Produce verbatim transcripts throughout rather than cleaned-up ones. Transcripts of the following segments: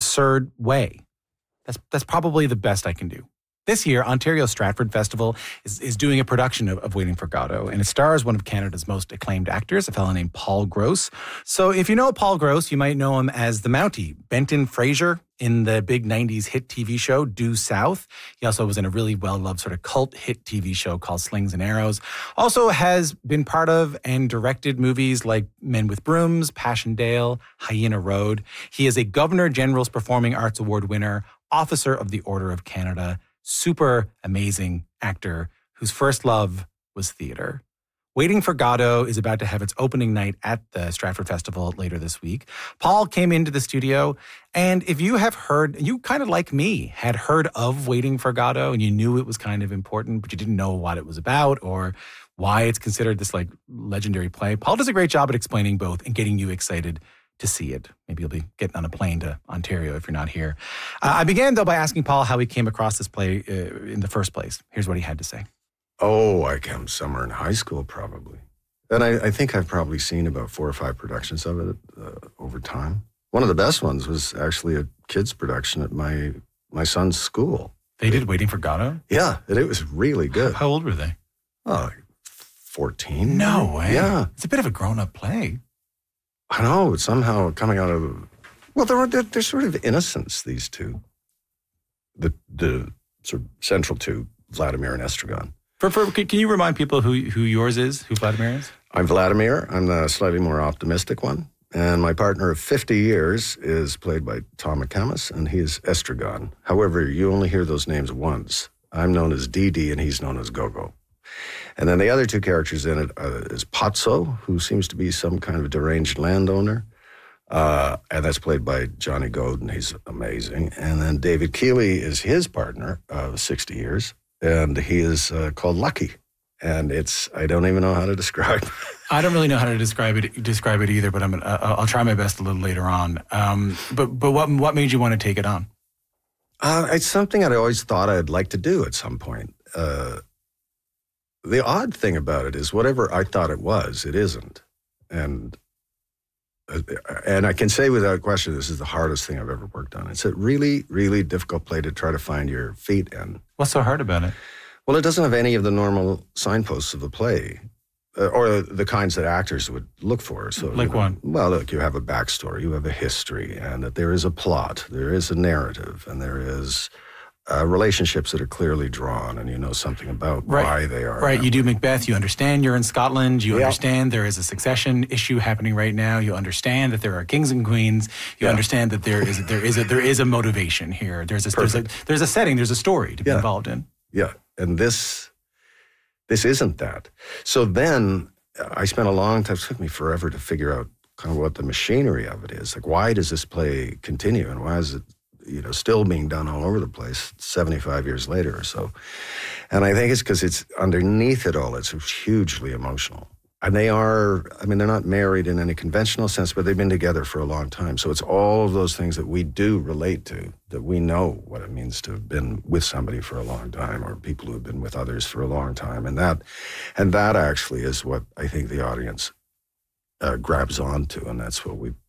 absurd way. That's that's probably the best I can do. This year, Ontario Stratford Festival is, is doing a production of, of Waiting for Godot, and it stars one of Canada's most acclaimed actors, a fellow named Paul Gross. So if you know Paul Gross, you might know him as the Mountie, Benton Fraser, in the big nineties hit T V show Due South. He also was in a really well-loved sort of cult hit T V show called Slings and Arrows. Also has been part of and directed movies like Men with Brooms, Passchendaele, Hyena Road. He is a Governor General's Performing Arts Award winner, Officer of the Order of Canada, super amazing actor whose first love was theater. Waiting for Godot is about to have its opening night at the Stratford Festival later this week. Paul came into the studio, and if you have heard, you kind of like me, had heard of Waiting for Godot, and you knew it was kind of important, but you didn't know what it was about or why it's considered this like legendary play. Paul does a great job at explaining both and getting you excited to see it. Maybe you'll be getting on a plane to Ontario if you're not here. Uh, I began, though, by asking Paul how he came across this play uh, in the first place. Here's what he had to say. Oh, I came somewhere in high school, probably. And I, I think I've probably seen about four or five productions of it uh, over time. One of the best ones was actually a kid's production at my my son's school. They did Waiting for Godot? Yeah, and it was really good. How old were they? Oh, like fourteen. No way. Yeah. It's a bit of a grown-up play. I know, it's somehow coming out of, well, they're, they're, they're sort of innocents, these two. The the sort of central two, Vladimir and Estragon. For, for, can you remind people who, who yours is, who Vladimir is? I'm Vladimir. I'm the slightly more optimistic one. And my partner of fifty years is played by Tom McCamus, and he is Estragon. However, you only hear those names once. I'm known as Didi, and he's known as Gogo. And then the other two characters in it uh, is Patso, who seems to be some kind of deranged landowner. Uh, and that's played by Johnny Goad, and he's amazing. And then David Keeley is his partner of sixty years, and he is uh, called Lucky. And it's, I don't even know how to describe it. I don't really know how to describe it describe it either, but I'm, uh, I'll try my best a little later on. Um, but but what what made you want to take it on? Uh, it's something I'd always thought I'd like to do at some point. Uh, the odd thing about it is whatever I thought it was, it isn't. And uh, and I can say without question, this is the hardest thing I've ever worked on. It's a really, really difficult play to try to find your feet in. What's so hard about it? Well, it doesn't have any of the normal signposts of a play, uh, or the kinds that actors would look for. So, like you know, one? Well, look, you have a backstory, you have a history, and that there is a plot, there is a narrative, and there is uh, relationships that are clearly drawn, and you know something about right. why they are. Right, you do Macbeth, you understand you're in Scotland, you yeah. understand there is a succession issue happening right now, you understand that there are kings and queens, you yeah. understand that there is there is a there is a motivation here. There's a there's a there's a setting, there's a story to be yeah. involved in. Yeah. And this, this isn't that. So then I spent a long time, it took me forever to figure out kind of what the machinery of it is. Like, why does this play continue? And why is it, you know, still being done all over the place seventy-five years later or so? And I think it's because it's underneath it all, it's hugely emotional. And they are, I mean, they're not married in any conventional sense, but they've been together for a long time. So it's all of those things that we do relate to, that we know what it means to have been with somebody for a long time, or people who have been with others for a long time. And that, and that actually is what I think the audience uh, grabs onto, and that's what we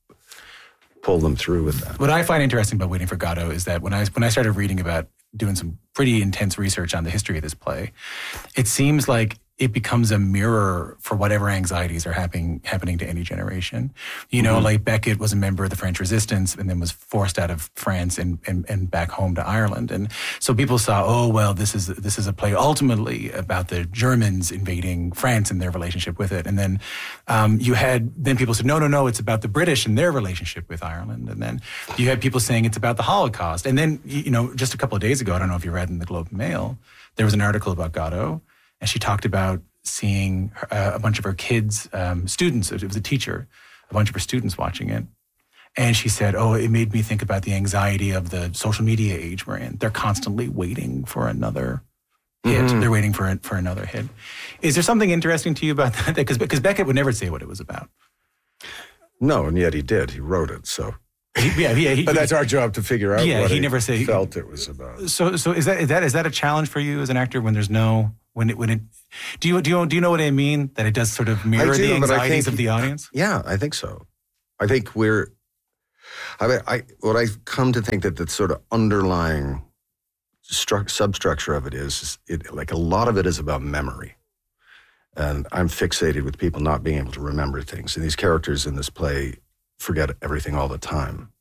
pull them through with that. What I find interesting about Waiting for Godot is that when I when I started reading about doing some pretty intense research on the history of this play, it seems like it becomes a mirror for whatever anxieties are happening happening to any generation. You know, mm-hmm. like Beckett was a member of the French Resistance and then was forced out of France and, and, and back home to Ireland. And so people saw, oh, well, this is this is a play ultimately about the Germans invading France and their relationship with it. And then um, you had, then people said, no, no, no, it's about the British and their relationship with Ireland. And then you had people saying it's about the Holocaust. And then, you know, just a couple of days ago, I don't know if you read in the Globe and Mail, there was an article about Godot. And she talked about seeing her, uh, a bunch of her kids, um, students, it was a teacher, a bunch of her students watching it. And she said, oh, it made me think about the anxiety of the social media age we're in. They're constantly waiting for another hit. Mm-hmm. They're waiting for for another hit. Is there something interesting to you about that? Because because Beckett would never say what it was about. No, and yet he did. He wrote it, so... He, yeah, yeah. He, but that's our job to figure out yeah, what he, he never say, felt it was about. So, so is that is that is that a challenge for you as an actor when there's no when it when it do you do you do you know what I mean, that it does sort of mirror do, the anxieties think, of the audience? Yeah, I think so. I think we're I mean, I what I've come to think that the sort of underlying stru- substructure of it is, is it, like a lot of it is about memory. And I'm fixated with people not being able to remember things. And these characters in this play forget everything all the time.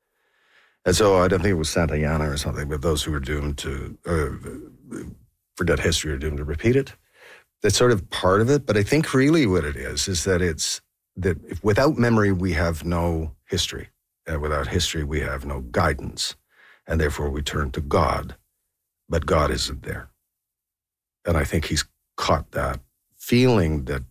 And so I don't think it was Santayana or something, but those who are doomed to uh, forget history are doomed to repeat it. That's sort of part of it. But I think really what it is, is that it's that if without memory, we have no history. And without history, we have no guidance. And therefore, we turn to God. But God isn't there. And I think he's caught that feeling that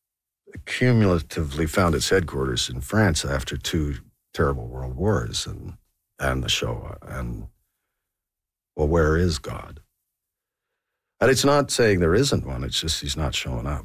cumulatively found its headquarters in France after two terrible world wars and, and the Shoah. And, well, where is God? And it's not saying there isn't one, it's just he's not showing up.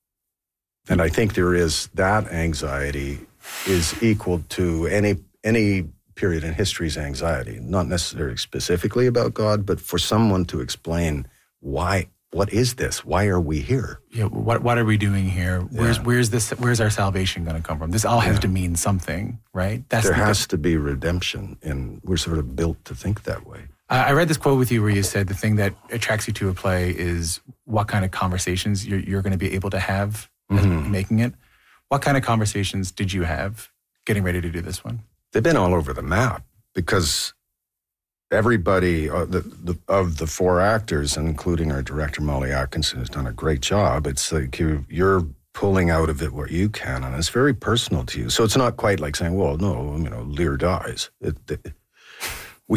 And I think there is, that anxiety is equal to any any period in history's anxiety, not necessarily specifically about God, but for someone to explain why, what is this? Why are we here? Yeah, what what are we doing here? Where's Yeah. where's this? Where's our salvation going to come from? This all has Yeah. to mean something, right? That's There the, has to be redemption, and we're sort of built to think that way. I read this quote with you where you said the thing that attracts you to a play is what kind of conversations you're, you're going to be able to have as Mhm. making it. What kind of conversations did you have getting ready to do this one? They've been all over the map because everybody, uh, the, the, of the four actors, including our director, Molly Atkinson, has done a great job. It's like you, you're pulling out of it what you can, and it's very personal to you. So it's not quite like saying, well, no, you know, Lear dies. It, it, we,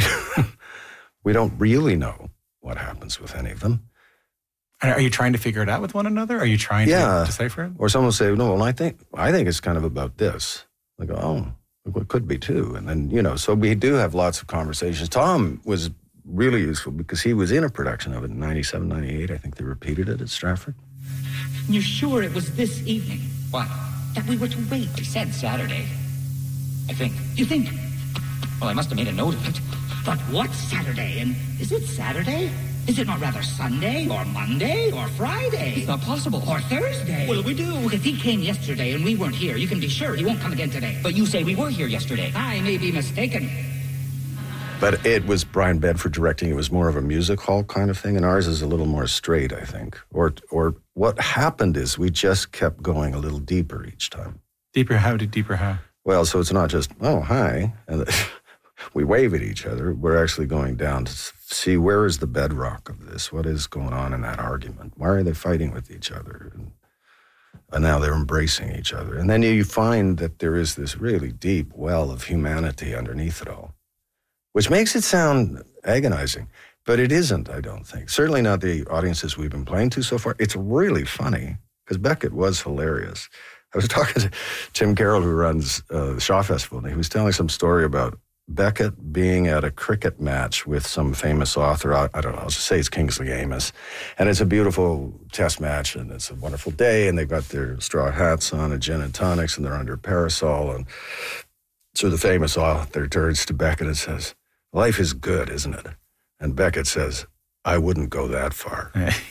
we don't really know what happens with any of them. And are you trying to figure it out with one another? Are you trying Yeah. to decipher it? Or someone will say, no, well, I think, I think it's kind of about this. I go, oh, well, it could be too. And then, you know, so we do have lots of conversations. Tom was really useful because he was in a production of it in ninety-seven, ninety-eight. I think they repeated it at Stratford. You're sure it was this evening? What? That we were to wait? He said Saturday. I think. You think? Well, I must have made a note of it. But what Saturday? And is it Saturday? Is it not rather Sunday or Monday or Friday? It's not possible. Or Thursday? What'll we do? If he came yesterday and we weren't here, you can be sure he won't come again today. But you say we were here yesterday. I may be mistaken. But it was Brian Bedford directing. It was more of a music hall kind of thing, and ours is a little more straight, I think. Or, or what happened is we just kept going a little deeper each time. Deeper how to deeper how? Well, so it's not just, oh, hi, and we wave at each other. We're actually going down to see where is the bedrock of this? What is going on in that argument? Why are they fighting with each other? And, and now they're embracing each other. And then you find that there is this really deep well of humanity underneath it all, which makes it sound agonizing. But it isn't, I don't think. Certainly not the audiences we've been playing to so far. It's really funny, because Beckett was hilarious. I was talking to Tim Carroll, who runs uh, the Shaw Festival, and he was telling some story about Beckett being at a cricket match with some famous author. I, I don't know, I'll just say it's Kingsley Amis. And it's a beautiful test match, and it's a wonderful day, and they've got their straw hats on and gin and tonics, and they're under a parasol. And so the famous author turns to Beckett and says, life is good, isn't it? And Beckett says, I wouldn't go that far.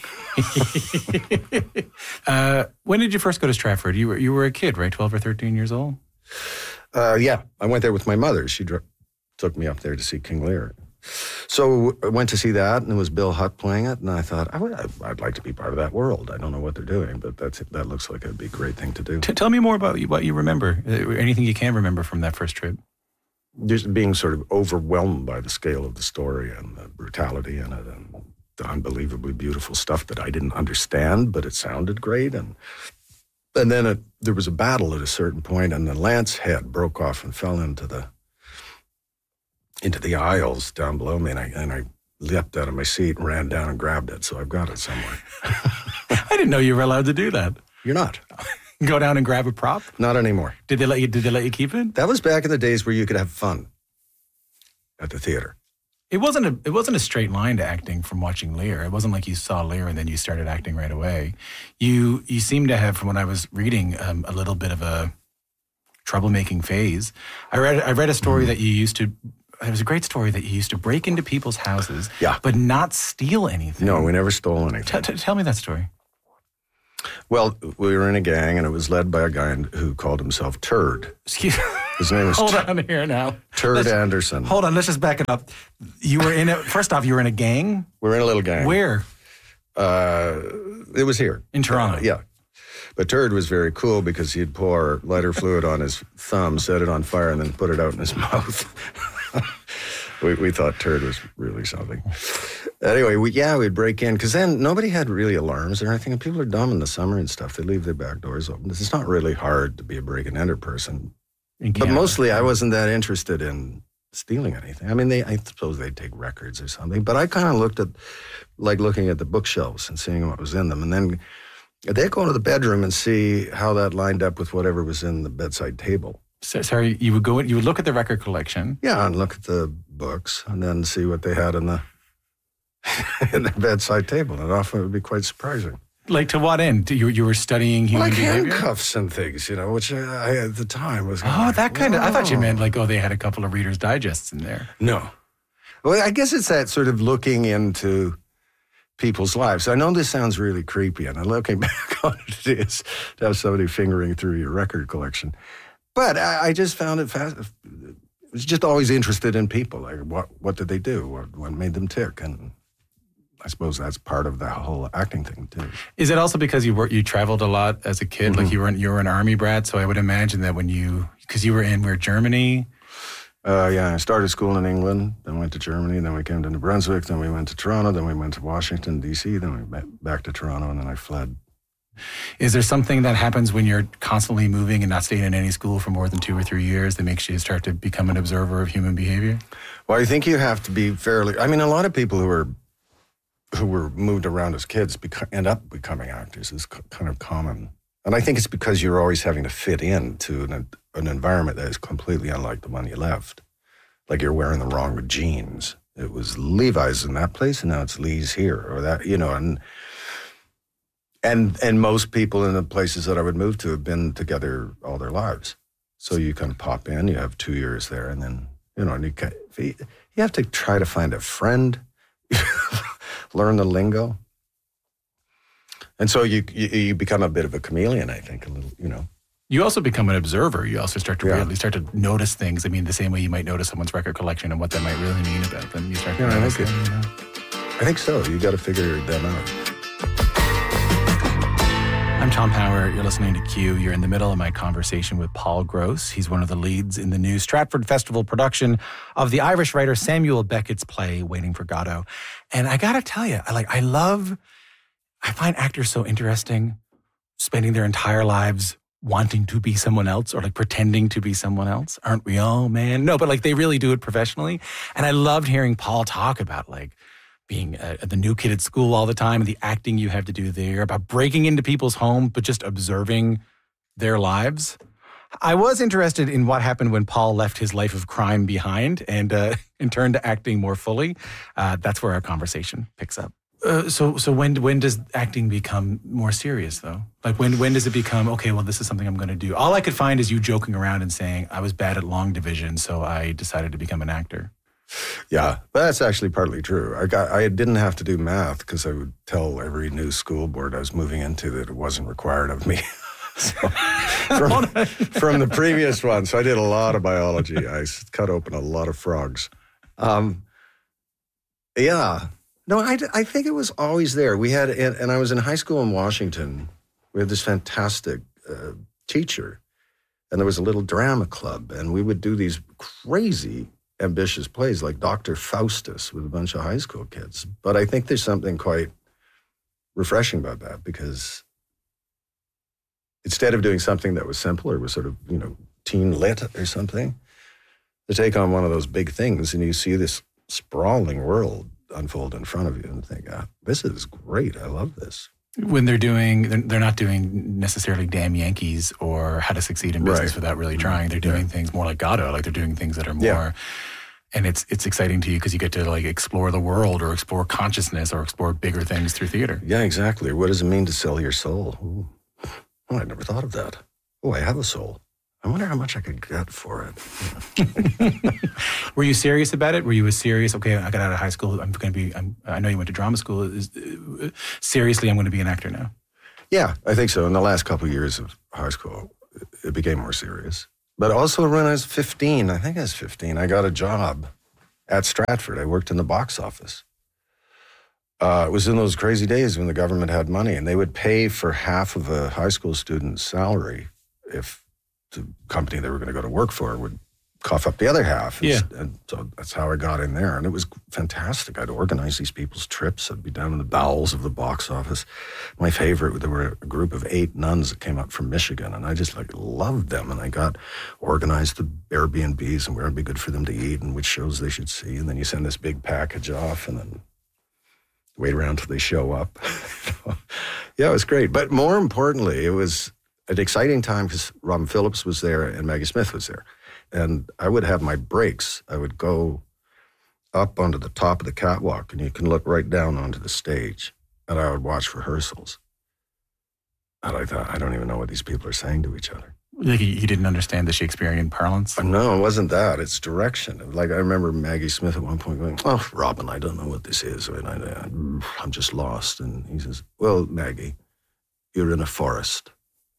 uh, when did you first go to Stratford? You were you were a kid, right? twelve or thirteen years old? Uh, yeah, I went there with my mother. She dr- took me up there to see King Lear. So I went to see that, and it was Bill Hutt playing it, and I thought, I would, I'd like to be part of that world. I don't know what they're doing, but that's that looks like it'd be a great thing to do. T- tell me more about what you remember. Uh, anything you can remember from that first trip? Just being sort of overwhelmed by the scale of the story and the brutality in it and the unbelievably beautiful stuff that I didn't understand, but it sounded great. And and then it, there was a battle at a certain point, and the lance head broke off and fell into the into the aisles down below me, and I, and I leapt out of my seat and ran down and grabbed it, so I've got it somewhere. I didn't know you were allowed to do that. You're not. Go down and grab a prop? Not anymore. Did they let you? Did they let you keep it? That was back in the days where you could have fun at the theater. It wasn't a. It wasn't a straight line to acting from watching Lear. It wasn't like you saw Lear and then you started acting right away. You you seem to have, from what I was reading, um, a little bit of a troublemaking phase. I read I read a story mm. that you used to. It was a great story that you used to break into people's houses, yeah. but not steal anything. No, we never stole anything. T- t- tell me that story. Well, we were in a gang, and it was led by a guy who called himself Turd. Excuse His name was Hold T- on here now. Turd Let's- Anderson. Hold on, let's just back it up. You were in a, first off, you were in a gang? We're in a little gang. Where? Uh, it was here. In Toronto? Uh, yeah. But Turd was very cool because he'd pour lighter fluid on his thumb, set it on fire, and then put it out in his mouth. we, we thought Turd was really something. Anyway, we, yeah, we'd break in, because then nobody had really alarms or anything, and people are dumb in the summer and stuff. They leave their back doors open. It's not really hard to be a break-and-enter person. In But Canada. mostly I wasn't that interested in stealing anything. I mean, they I suppose they'd take records or something, but I kind of looked at, like looking at the bookshelves and seeing what was in them, and then they'd go into the bedroom and see how that lined up with whatever was in the bedside table. So, sorry, you would go. You would look at the record collection. Yeah, and look at the books, and then see what they had in the in the bedside table, and often it would be quite surprising. Like to what end? You you were studying human Like behavior. handcuffs and things, you know, which I, I at the time was. Oh, that kind of. I thought you "Whoa." meant like, oh, they had a couple of Reader's Digests in there. No. Well, I guess it's that sort of looking into people's lives. I know this sounds really creepy, and looking back on it, it is to have somebody fingering through your record collection. But I, I just found it fast. I was just always interested in people. Like, what what did they do? What, what made them tick? And I suppose that's part of the whole acting thing, too. Is it also because you were you traveled a lot as a kid? Mm-hmm. Like you were you were an army brat, so I would imagine that when you because you were in where Germany. Uh, yeah, I started school in England, then went to Germany, then we came to New Brunswick, then we went to Toronto, then we went to Washington, D C, then we went back to Toronto, and then I fled. Is there something that happens when you're constantly moving and not staying in any school for more than two or three years that makes you start to become an observer of human behavior? Well, I think you have to be fairly. I mean, a lot of people who are who were moved around as kids beco- end up becoming actors. It's c- kind of common, and I think it's because you're always having to fit into an, an environment that is completely unlike the one you left. Like you're wearing the wrong jeans. It was Levi's in that place, and now it's Lee's here, or that, you know, and and and most people in the places that I would move to have been together all their lives. So you kind of pop in, you have two years there, and then, you know, and you, ca- you have to try to find a friend, learn the lingo. And so you, you you become a bit of a chameleon, I think, a little, you know. You also become an observer. You also start to Yeah. really start to notice things. I mean, the same way you might notice someone's record collection and what that might really mean about them. You start to Yeah, I notice think them, it- you know? I think so. You got to figure them out. I'm Tom Power. You're listening to Q. You're in the middle of my conversation with Paul Gross. He's one of the leads in the new Stratford Festival production of the Irish writer Samuel Beckett's play, Waiting for Godot. And I got to tell you, I like, I love, I find actors so interesting, spending their entire lives wanting to be someone else or like pretending to be someone else. Aren't we all, man? No, but like they really do it professionally. And I loved hearing Paul talk about like, being uh, the new kid at school all the time and the acting you have to do there, about breaking into people's home, but just observing their lives. I was interested in what happened when Paul left his life of crime behind and, uh, and turned to acting more fully. Uh, that's where our conversation picks up. Uh, so so when when does acting become more serious, though? Like, when when does it become, okay, well, this is something I'm going to do? All I could find is you joking around and saying, I was bad at long division, so I decided to become an actor. Yeah, but that's actually partly true. I got, I didn't have to do math because I would tell every new school board I was moving into that it wasn't required of me. So, from, from the previous one, so I did a lot of biology. I s- cut open a lot of frogs. Um, yeah, no, I, I think it was always there. We had, and, and I was in high school in Washington. We had this fantastic uh, teacher, and there was a little drama club, and we would do these crazy ambitious plays like Doctor Faustus with a bunch of high school kids. But I think there's something quite refreshing about that, because instead of doing something that was simple or was sort of, you know, teen lit or something, to take on one of those big things and you see this sprawling world unfold in front of you and think, ah, this is great. I love this. When they're doing, they're, they're not doing necessarily Damn Yankees or How to Succeed in Business Right. without really trying. They're doing Yeah. things more like Godot, like they're doing things that are more, Yeah. and it's it's exciting to you because you get to like explore the world or explore consciousness or explore bigger things through theater. Yeah, exactly. What does it mean to sell your soul? Ooh. Oh, I never thought of that. Oh, I have a soul. I wonder how much I could get for it. Were you serious about it? Were you a serious, okay, I got out of high school, I'm going to be, I'm, I know you went to drama school. Is, uh, seriously, I'm going to be an actor now? Yeah, I think so. In the last couple of years of high school, it became more serious. But also when I was fifteen, I think I was fifteen, I got a job at Stratford. I worked in the box office. Uh, it was in those crazy days when the government had money, and they would pay for half of a high school student's salary if the company they were going to go to work for would cough up the other half. Yeah. And so that's how I got in there. And it was fantastic. I'd organize these people's trips. I'd be down in the bowels of the box office. My favorite, there were a group of eight nuns that came up from Michigan, and I just like loved them. And I got organized the Airbnbs and where it'd be good for them to eat and which shows they should see. And then you send this big package off and then wait around till they show up. Yeah, it was great. But more importantly, it was an exciting time because Robin Phillips was there and Maggie Smith was there. And I would have my breaks. I would go up onto the top of the catwalk, and you can look right down onto the stage, and I would watch rehearsals. And I thought, I don't even know what these people are saying to each other. Like he didn't understand the Shakespearean parlance? No, it wasn't that. It's direction. Like I remember Maggie Smith at one point going, oh, Robin, I don't know what this is. I mean, I, I, I'm just lost. And he says, well, Maggie, you're in a forest.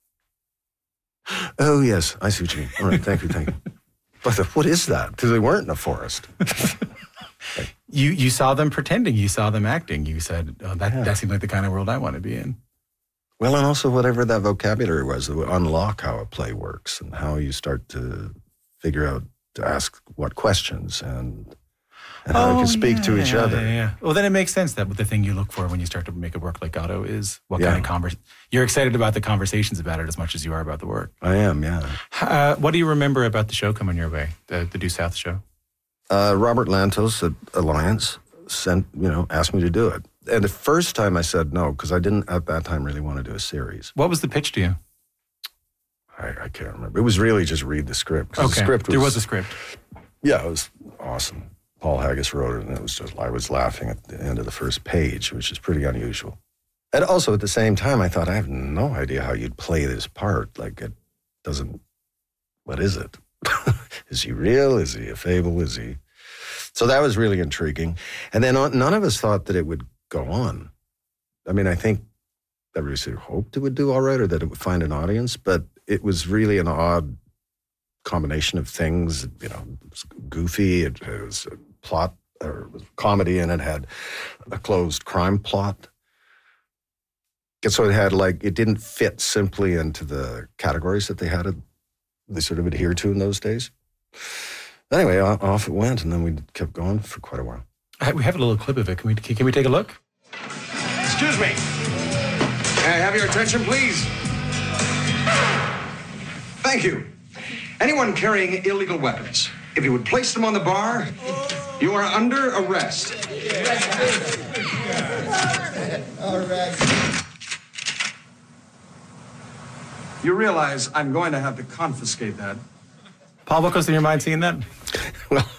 Oh, yes, I see what you mean. All right, thank you, thank you. But I thought, what is that? Because they weren't in a forest. Like, you you saw them pretending. You saw them acting. You said, oh, that, Yeah. that seemed like the kind of world I want to be in. well, and also whatever that vocabulary was that would unlock how a play works and how you start to figure out to ask what questions and, and how you can speak yeah, to each yeah, other. Yeah, yeah. Well, then it makes sense that the thing you look for when you start to make a work like Godot is what Yeah. kind of conversation. You're excited about the conversations about it as much as you are about the work. I am, yeah. Uh, what do you remember about the show coming your way, the, the Due South show? Uh, Robert Lantos at Alliance sent, you know, asked me to do it. And the first time I said no, because I didn't at that time really want to do a series. What was the pitch to you? I, I can't remember. It was really just read the script. 'cause Okay, the script was, there was a script. Yeah, it was awesome. Paul Haggis wrote it, and it was just, I was laughing at the end of the first page, which is pretty unusual. And also at the same time, I thought, I have no idea how you'd play this part. Like, it doesn't, what is it? Is he real? Is he a fable? Is he? So that was really intriguing. And then on, none of us thought that it would go on. I mean, I think everybody sort of hoped it would do all right or that it would find an audience, but it was really an odd combination of things. You know, it was goofy, it, it was a plot, or it was comedy, and it had a closed crime plot. And so it had like, it didn't fit simply into the categories that they had, they sort of adhered to in those days. Anyway, off it went, and then we kept going for quite a while. I, we have a little clip of it. Can we, can we take a look? Excuse me. May I have your attention, please? Thank you. Anyone carrying illegal weapons, if you would place them on the bar, you are under arrest. All right. You realize I'm going to have to confiscate that. Paul, what goes through your mind seeing that? Well,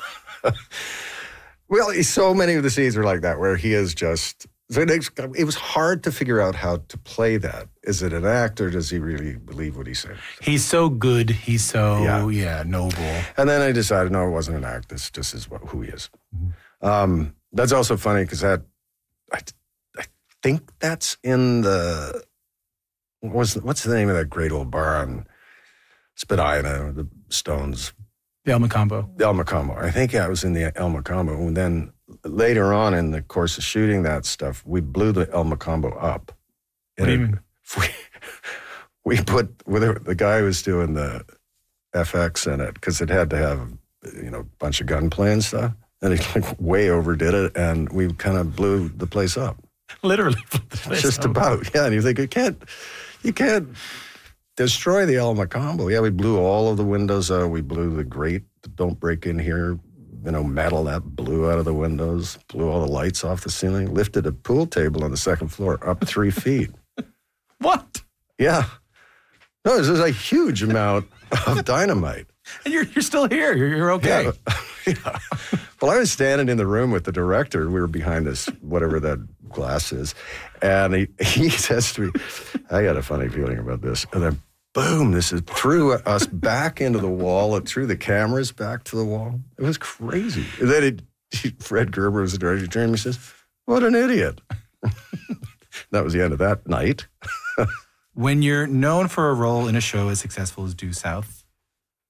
well, so many of the scenes were like that, where he is just. So it, it was hard to figure out how to play that. Is it an act, or does he really believe what he's saying? He's so good. He's so, yeah, Yeah. noble. And then I decided, no, it wasn't an act. This just is what, who he is. Mm-hmm. Um, that's also funny because that, I, I think that's in the, what was, what's the name of that great old bar on Spadina, the Stones? The El Macambo. El Macambo. I think I was in the El Macambo. And then later on in the course of shooting that stuff, we blew the El Macambo up. What do you mean? We, we put, with the guy who was doing the F X in it, because it had to have, you know, a bunch of gunplay and stuff. And he like way overdid it, and we kind of blew the place up. Literally. Just about, yeah. And you think, you can't, you can't destroy the El Macambo. Yeah, we blew all of the windows out. We blew the grate, the don't break in here, you know, metal that blew out of the windows, blew all the lights off the ceiling, lifted a pool table on the second floor up three feet. What? Yeah. No, this is a huge amount of dynamite. And you're you're still here. You're, you're okay. Yeah. Yeah. Well, I was standing in the room with the director. We were behind this, whatever that glass is. And he, he says to me, I got a funny feeling about this. And then, boom, this is threw us back into the wall. It threw the cameras back to the wall. It was crazy. And then it, he, Fred Gerber was the director. He turned to me and says, what an idiot. That was the end of that night. When you're known for a role in a show as successful as Due South,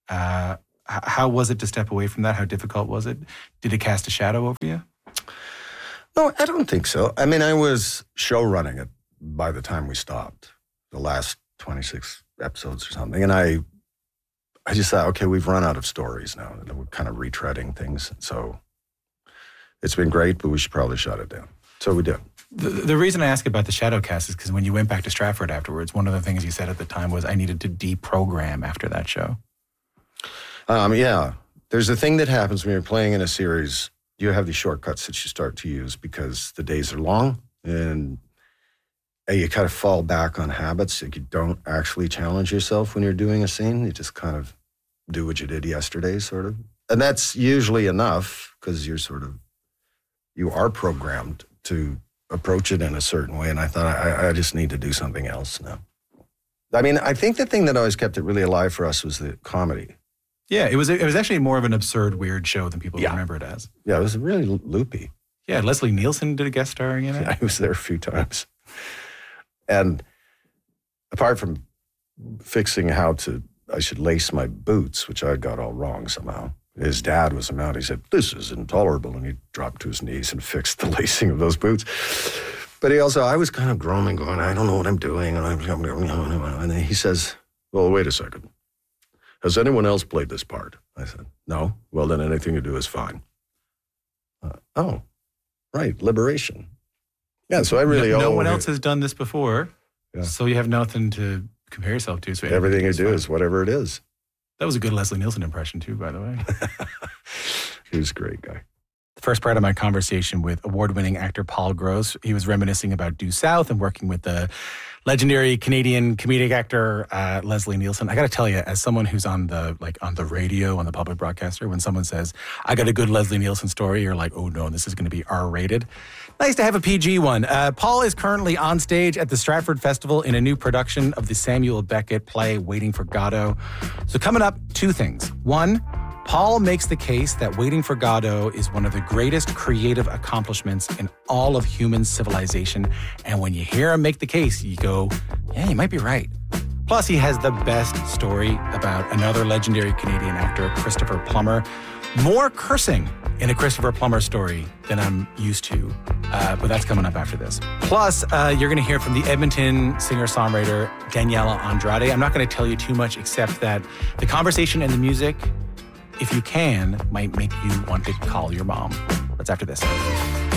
Uh, h- how was it to step away from that? How difficult was it? Did it cast a shadow over you? No, I don't think so. I mean, I was show running it by the time we stopped, the last twenty-six episodes or something. And I I just thought, okay, we've run out of stories now. And we're kind of retreading things. So it's been great, but we should probably shut it down. So we did. The, the reason I ask about the shadow cast is because when you went back to Stratford afterwards, one of the things you said at the time was, I needed to deprogram after that show. Um, yeah. There's a thing that happens when you're playing in a series. You have these shortcuts that you start to use because the days are long and you kind of fall back on habits. Like you don't actually challenge yourself when you're doing a scene. You just kind of do what you did yesterday, sort of. And that's usually enough because you're sort of, you are programmed to approach it in a certain way. And I thought, I, I just need to do something else now. I mean, I think the thing that always kept it really alive for us was the comedy. Yeah, it was it was actually more of an absurd, weird show than people yeah. remember it as. Yeah, it was really loopy. Yeah, Leslie Nielsen did a guest starring in it. Yeah, I was there a few times. And apart from fixing how to, I should lace my boots, which I got all wrong somehow. His dad was around. He said, "This is intolerable." And he dropped to his knees and fixed the lacing of those boots. But he also, I was kind of groaning, going, I don't know what I'm doing. And then he says, "Well, wait a second. Has anyone else played this part?" I said, "No." "Well, then anything you do is fine." Uh, oh, right, liberation. Yeah, so I really no, owe... No one else has done this before, yeah. so you have nothing to compare yourself to. So everything you do fine. Is whatever it is. That was a good Leslie Nielsen impression too, by the way. He was a great guy. The first part of my conversation with award-winning actor Paul Gross, he was reminiscing about Due South and working with the legendary Canadian comedic actor uh, Leslie Nielsen. I got to tell you, as someone who's on the like on the radio, on the public broadcaster, when someone says, "I got a good Leslie Nielsen story," you're like, "Oh no, this is going to be R-rated." Nice to have a P G one. Uh, Paul is currently on stage at the Stratford Festival in a new production of the Samuel Beckett play, Waiting for Godot. So coming up, two things. One, Paul makes the case that Waiting for Godot is one of the greatest creative accomplishments in all of human civilization. And when you hear him make the case, you go, yeah, you might be right. Plus, he has the best story about another legendary Canadian actor, Christopher Plummer. More cursing in a Christopher Plummer story than I'm used to, uh, but that's coming up after this. Plus, uh, you're going to hear from the Edmonton singer-songwriter Daniela Andrade. I'm not going to tell you too much except that the conversation and the music, if you can, might make you want to call your mom. That's after this.